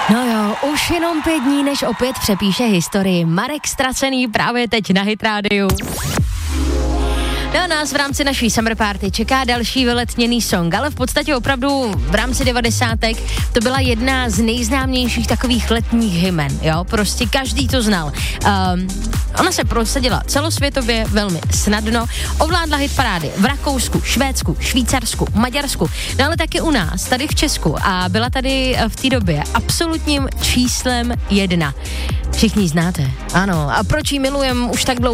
No jo, už jenom 5 dní, než opět přepíše historii. Marek Ztracený právě teď na Hit Radio. No a nás v rámci naší summer party čeká další vyletněný song, ale v podstatě opravdu v rámci 90. to byla jedna z nejznámějších takových letních hymen, jo, prostě každý to znal. Ona se prosadila celosvětově velmi snadno, ovládla hitparády v Rakousku, Švédsku, Švýcarsku, Maďarsku, no ale taky u nás, tady v Česku a byla tady v té době absolutním číslem 1. Všichni znáte, ano, a proč ji milujem už tak dlouho?